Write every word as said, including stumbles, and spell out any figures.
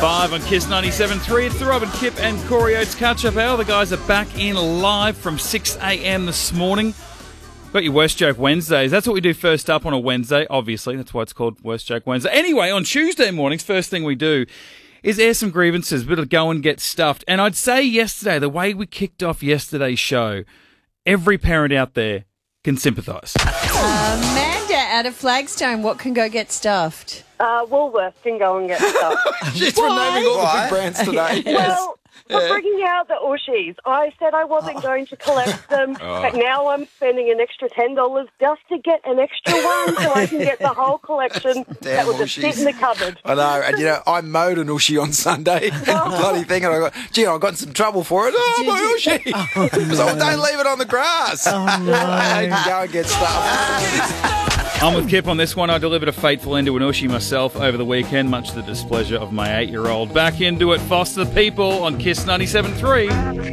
Five on Kiss ninety-seven point three. It's the Rob and Kip and Corey Oates catch-up hour. The guys are back in live from six a.m. this morning. Got your Worst Joke Wednesdays. That's what we do first up on a Wednesday, obviously. That's why it's called Worst Joke Wednesday. Anyway, on Tuesday mornings, first thing we do is air some grievances, a bit of go and get stuffed. And I'd say yesterday, the way we kicked off yesterday's show, every parent out there can sympathise. Amanda out of Flagstone, what can go get stuffed? Uh, Woolworths can go and get stuff. She's been naming all the big brands today. Well, for bringing out the Ushies, I said I wasn't going to collect them, but now I'm spending an extra ten dollars just to get an extra one so I can get the whole collection that was just sit in the cupboard. I know, and you know, I mowed an Ushi on Sunday, bloody thing, and I got, gee, I got in some trouble for it. Oh, my Ushi! It was like, well, don't leave it on the grass. Oh, no. I can go and get stuff. I'm with Kip on this one. I delivered a fateful end to an Ushi myself over the weekend, much to the displeasure of my eight-year-old. Back into it, Foster the People on Kiss ninety-seven point three.